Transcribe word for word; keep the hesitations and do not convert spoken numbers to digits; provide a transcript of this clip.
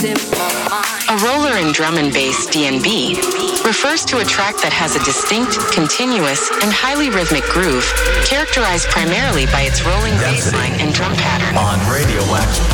A roller in drum and bass D and B refers to a track that has a distinct, continuous, and highly rhythmic groove, characterized primarily by its rolling bass line and drum pattern. On Radioactive.